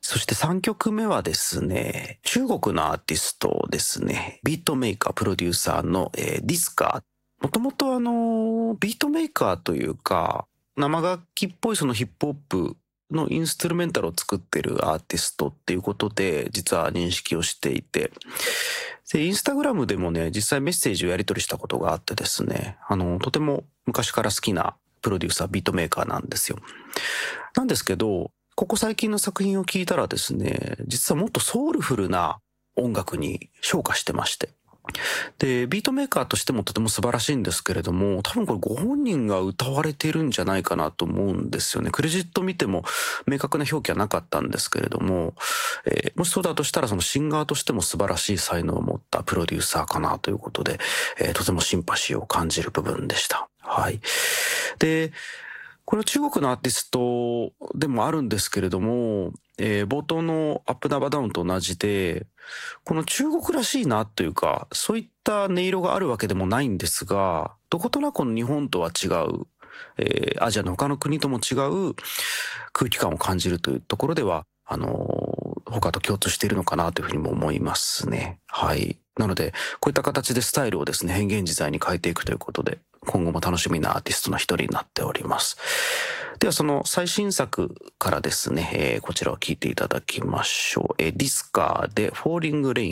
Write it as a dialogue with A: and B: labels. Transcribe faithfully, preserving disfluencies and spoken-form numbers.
A: そしてさんきょくめはですね、中国のアーティストですね、ビートメーカー、プロデューサーの、えー、ディスカー。もともとあの、ビートメーカーというか、生楽器っぽいそのヒップホップのインストゥルメンタルを作ってるアーティストっていうことで、実は認識をしていて、で、インスタグラムでもね、実際メッセージをやり取りしたことがあってですね、あの、とても昔から好きなプロデューサー、ビートメーカーなんですよ。なんですけど、ここ最近の作品を聞いたらですね、実はもっとソウルフルな音楽に昇華してまして。で、ビートメーカーとしてもとても素晴らしいんですけれども、多分これご本人が歌われているんじゃないかなと思うんですよね。クレジット見ても明確な表記はなかったんですけれども、えー、もしそうだとしたらそのシンガーとしても素晴らしい才能を持ったプロデューサーかなということで、えー、とてもシンパシーを感じる部分でした。はい。で、これは中国のアーティストでもあるんですけれども、えー、冒頭のアップダバダウンと同じで、この中国らしいなというか、そういった音色があるわけでもないんですが、どことなくこの日本とは違う、えー、アジアの他の国とも違う空気感を感じるというところでは、あのー、他と共通しているのかなというふうにも思いますね。はい。なので、こういった形でスタイルをですね、変幻自在に変えていくということで、今後も楽しみなアーティストの一人になっております。ではその最新作からですね、えー、こちらを聞いていただきましょう。えー、ディスカーでフォーリングレイン